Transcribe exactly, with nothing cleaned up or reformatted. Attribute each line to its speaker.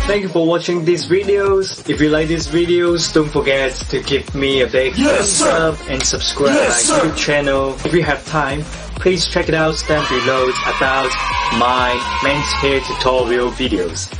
Speaker 1: Thank you for watching these videos. If you like these videos, don't forget to give me a big
Speaker 2: yes,
Speaker 1: thumbs up and subscribe
Speaker 2: yes,
Speaker 1: my YouTube channel. If you have time, please check it out down below about my men's hair tutorial videos.